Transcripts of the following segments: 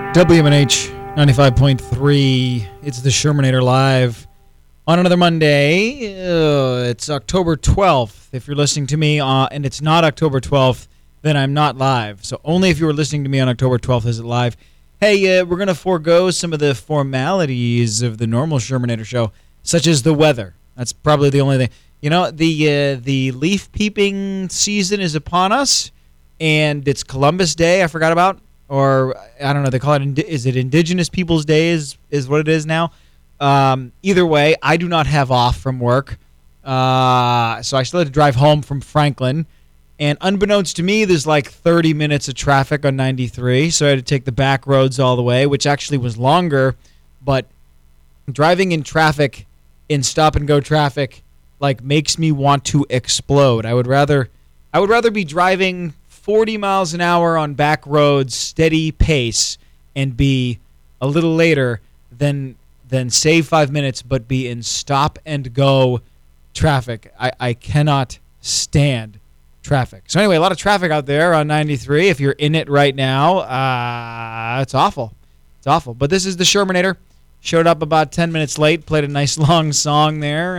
WMNH 95.3. It's the Shermanator Live on another Monday. It's October 12th. If you're listening to me and it's not October 12th, then I'm not live. So only if you were listening to me on October 12th is it live. Hey, we're going to forego some of the formalities of the normal Shermanator show, such as the weather. That's probably the only thing. You know, the leaf peeping season is upon us, and it's Columbus Day I forgot about. Or, I don't know, they call it, is it Indigenous Peoples Day is what it is now? Either way, I do not have off from work. So I still had to drive home from Franklin. And unbeknownst to me, there's like 30 minutes of traffic on 93. So I had to take the back roads all the way, which actually was longer. But driving in traffic, in stop-and-go traffic, like makes me want to explode. I would rather be driving 40 miles an hour on back roads, steady pace, and be a little later than save 5 minutes but be in stop-and-go traffic. I cannot stand traffic. So anyway, a lot of traffic out there on 93. If you're in it right now, it's awful. It's awful. But this is the Shermanator. Showed up about 10 minutes late, played a nice long song there.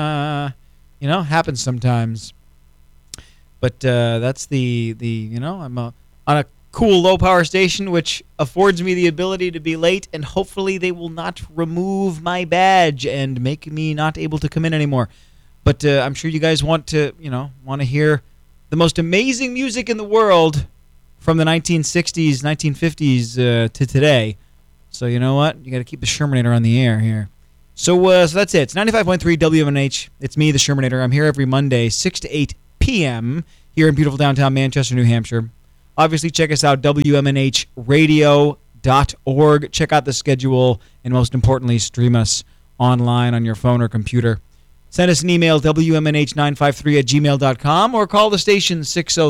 Happens sometimes. But that's I'm on a cool low-power station, which affords me the ability to be late, and hopefully they will not remove my badge and make me not able to come in anymore. But I'm sure you guys want to hear the most amazing music in the world from the 1960s, 1950s to today. So you know what? You got to keep the Shermanator on the air here. So that's it. It's 95.3 WMNH. It's me, the Shermanator. I'm here every Monday, 6 to 8 p.m. here in beautiful downtown Manchester, New Hampshire. Obviously, check us out, WMNHradio.org. Check out the schedule, and most importantly, stream us online on your phone or computer. Send us an email, WMNH953@gmail.com, or call the station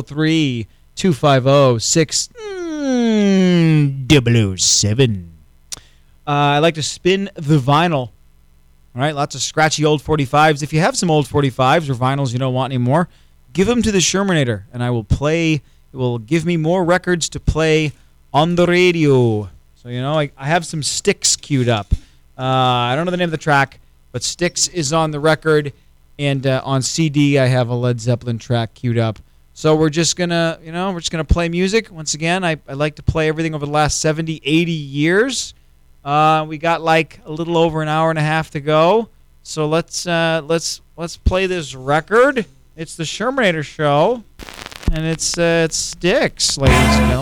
603-250-6007. I like to spin the vinyl. All right, lots of scratchy old 45s. If you have some old 45s or vinyls you don't want anymore, give them to the Shermanator, and I will play. It will give me more records to play on the radio. So, I have some Styx queued up. I don't know the name of the track, but Styx is on the record, and on CD I have a Led Zeppelin track queued up. So we're just gonna, play music. Once again, I like to play everything over the last 70, 80 years. We got like a little over an hour and a half to go. So let's play this record. It's the Shermanator Show, and it's Styx, ladies and gentlemen.